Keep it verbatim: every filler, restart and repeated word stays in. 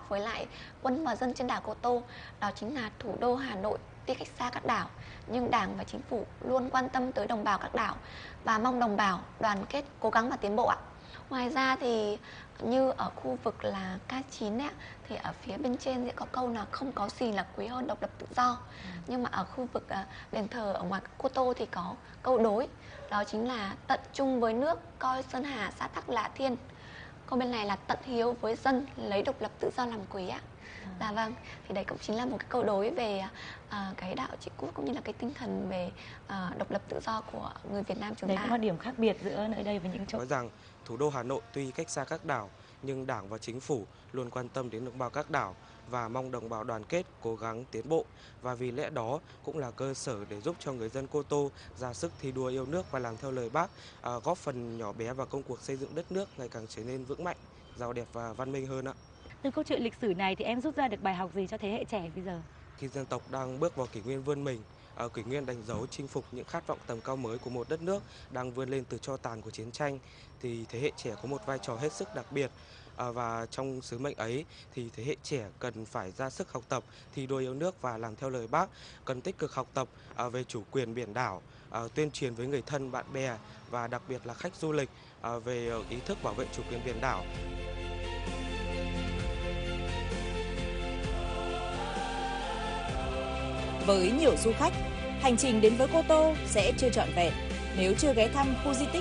Bác với lại quân và dân trên đảo Cô Tô, đó chính là thủ đô Hà Nội tuy cách xa các đảo, nhưng Đảng và Chính phủ luôn quan tâm tới đồng bào các đảo và mong đồng bào đoàn kết, cố gắng và tiến bộ ạ. Ngoài ra thì như ở khu vực là K chín ấy, thì ở phía bên trên sẽ có câu là không có gì là quý hơn độc lập tự do. Nhưng mà ở khu vực đền thờ ở ngoài Cô Tô thì có câu đối, đó chính là tận chung với nước, coi Sơn Hà xã tắc là thiên. Câu bên này là tận hiếu với dân, lấy độc lập tự do làm quý ạ. Dạ vâng, thì đấy cũng chính là một cái câu đối về uh, cái đạo trị quốc cũng như là cái tinh thần về uh, độc lập tự do của người Việt Nam chúng Đấy ta. cũng là điểm khác biệt giữa nơi đây và những chỗ. Nói rằng thủ đô Hà Nội tuy cách xa các đảo, nhưng Đảng và Chính phủ luôn quan tâm đến đồng bào các đảo và mong đồng bào đoàn kết, cố gắng tiến bộ. Và vì lẽ đó cũng là cơ sở để giúp cho người dân Cô Tô ra sức thi đua yêu nước và làm theo lời Bác, à, góp phần nhỏ bé vào công cuộc xây dựng đất nước ngày càng trở nên vững mạnh, giàu đẹp và văn minh hơn ạ. Từ câu chuyện lịch sử này thì em rút ra được bài học gì cho thế hệ trẻ bây giờ? Khi dân tộc đang bước vào kỷ nguyên vươn mình, ở kỷ nguyên đánh dấu chinh phục những khát vọng tầm cao mới của một đất nước đang vươn lên từ tro tàn của chiến tranh, thì thế hệ trẻ có một vai trò hết sức đặc biệt. À, và trong sứ mệnh ấy thì thế hệ trẻ cần phải ra sức học tập, thi đua yêu nước và làm theo lời Bác, cần tích cực học tập à, về chủ quyền biển đảo, à, tuyên truyền với người thân bạn bè và đặc biệt là khách du lịch à, về ý thức bảo vệ chủ quyền biển đảo. Với nhiều du khách, hành trình đến với Cô Tô sẽ chưa trọn vẹn nếu chưa ghé thăm khu di tích